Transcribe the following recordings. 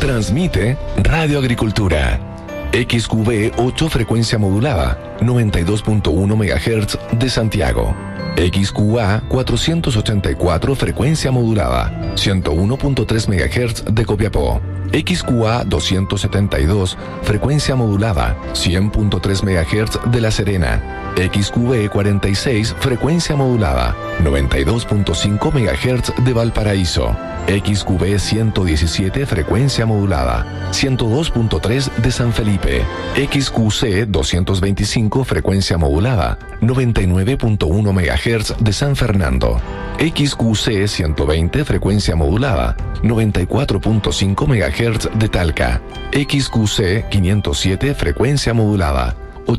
Transmite Radio Agricultura. XQB 8 frecuencia modulada, 92.1 MHz de Santiago. XQA 484 frecuencia modulada, 101.3 MHz de Copiapó. XQA 272 frecuencia modulada, 100.3 MHz de La Serena. XQB 46 frecuencia modulada, 92.5 MHz de Valparaíso. XQB 117 frecuencia modulada, 102.3 de San Felipe. XQC 225 frecuencia modulada, 99.1 MHz de San Fernando. XQC 120 frecuencia modulada, 94.5 MHz de Talca. XQC 507 frecuencia modulada,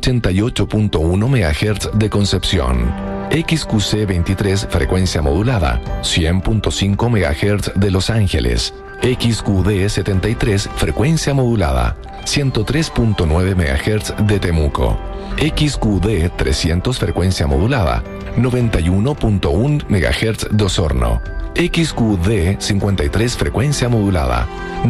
88.1 MHz de Concepción. XQC 23 frecuencia modulada, 100.5 MHz de Los Ángeles. XQD 73 frecuencia modulada, 103.9 MHz de Temuco. XQD 300 frecuencia modulada, 91.1 MHz de Osorno. XQD 53 frecuencia modulada,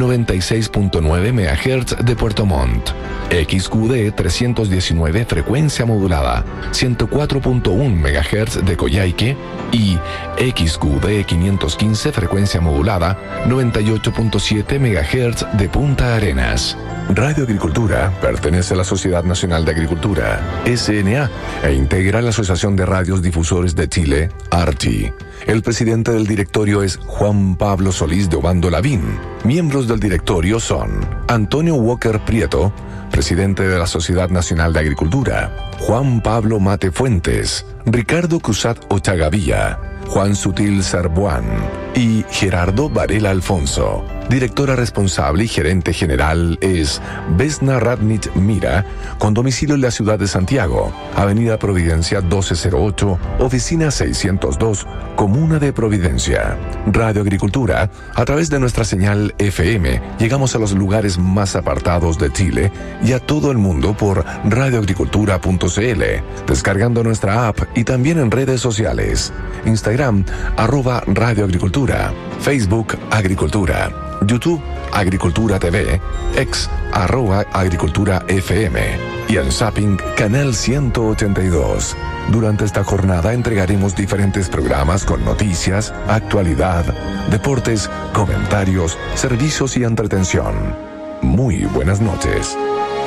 96.9 MHz de Puerto Montt. XQD 319 frecuencia modulada, 104.1 MHz de Coyhaique y XQD 515 frecuencia modulada, 98.7 MHz de Punta Arenas. Radio Agricultura pertenece a la Sociedad Nacional de Agricultura, SNA, e integra la Asociación de Radios Difusores de Chile, ARTI. El presidente del directorio es Juan Pablo Solís de Obando Lavín. Miembros del directorio son Antonio Walker Prieto, presidente de la Sociedad Nacional de Agricultura; Juan Pablo Mate Fuentes; Ricardo Cruzat Ochagavía; Juan Sutil Sarbuán y Gerardo Varela Alfonso. Directora responsable y gerente general es Vesna Radnich Mira, con domicilio en la ciudad de Santiago, Avenida Providencia 1208, Oficina 602, Comuna de Providencia. Radio Agricultura, a través de nuestra señal FM, llegamos a los lugares más apartados de Chile y a todo el mundo por radioagricultura.cl, descargando nuestra app y también en redes sociales. Instagram, @radioagricultura, Facebook Agricultura, YouTube Agricultura TV, X @Agricultura FM y en Zapping Canal 182. Durante esta jornada entregaremos diferentes programas con noticias, actualidad, deportes, comentarios, servicios y entretención. Muy buenas noches.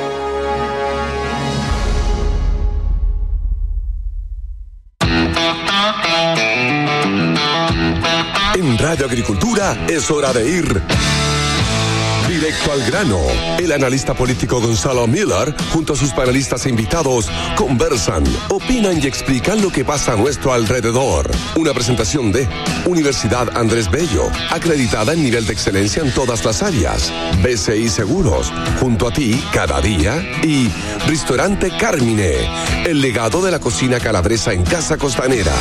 En Radio Agricultura es hora de ir directo al grano. El analista político Gonzalo Miller, junto a sus panelistas e invitados, conversan, opinan y explican lo que pasa a nuestro alrededor. Una presentación de Universidad Andrés Bello, acreditada en nivel de excelencia en todas las áreas. BCI Seguros, junto a ti cada día. Y Restaurante Carmine, el legado de la cocina calabresa en Casa Costanera.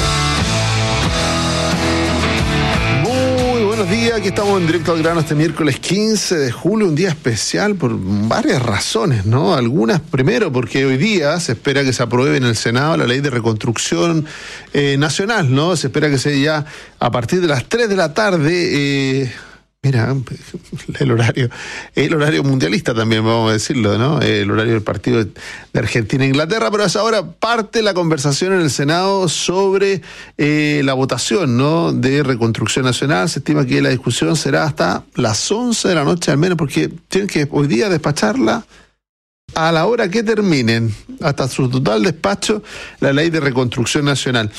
Buenos días, aquí estamos en directo al grano este miércoles 15 de julio, un día especial por varias razones, ¿no? Algunas, primero, porque hoy día se espera que se apruebe en el Senado la ley de reconstrucción nacional, ¿no? Se espera que sea ya a partir de las 3 de la tarde. Mira, el horario mundialista también, vamos a decirlo, ¿no? El horario del partido de Argentina e Inglaterra, pero a esa hora parte la conversación en el Senado sobre la votación, ¿no? De reconstrucción nacional. Se estima que la discusión será hasta las 11 de la noche al menos, porque tienen que hoy día despacharla a la hora que terminen, hasta su total despacho, la ley de reconstrucción nacional.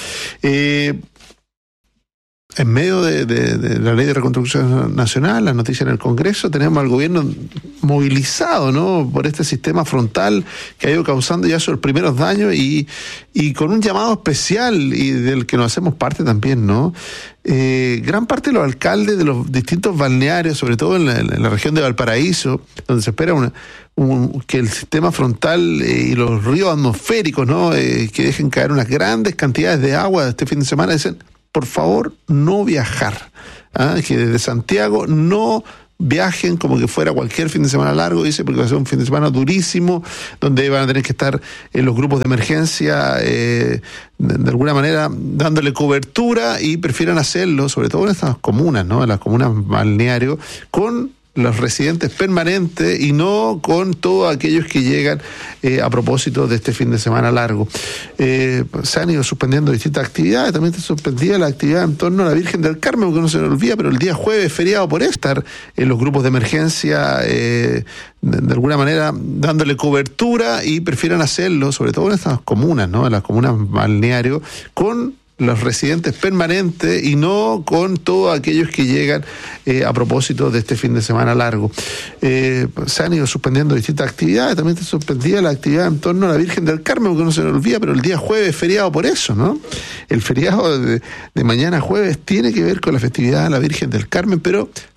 En medio de la ley de reconstrucción nacional, las noticias en el Congreso, tenemos al gobierno movilizado, ¿no? Por este sistema frontal que ha ido causando ya sus primeros daños y con un llamado especial y del que nos hacemos parte también, ¿no? Gran parte de los alcaldes de los distintos balnearios, sobre todo en la región de Valparaíso, donde se espera que el sistema frontal y los ríos atmosféricos, ¿no? Que dejen caer unas grandes cantidades de agua este fin de semana, dicen: por favor, no viajar. Que desde Santiago no viajen como que fuera cualquier fin de semana largo, dice, porque va a ser un fin de semana durísimo, donde van a tener que estar en los grupos de emergencia, de alguna manera dándole cobertura, y prefieran hacerlo, sobre todo en estas comunas, ¿no? En las comunas balnearios, con los residentes permanentes y no con todos aquellos que llegan a propósito de este fin de semana largo. Se han ido suspendiendo distintas actividades, también se suspendía la actividad en torno a la Virgen del Carmen, porque no se nos olvida, pero el día jueves es feriado por estar en los grupos de emergencia, de alguna manera dándole cobertura, y prefieren hacerlo, sobre todo en estas comunas, ¿no? En las comunas balneario, con los residentes permanentes y no con todos aquellos que llegan a propósito de este fin de semana largo. Se han ido suspendiendo distintas actividades, también se suspendía la actividad en torno a la Virgen del Carmen, porque no se nos olvida, pero el día jueves es feriado por eso, ¿no? El feriado de mañana jueves tiene que ver con la festividad de la Virgen del Carmen, pero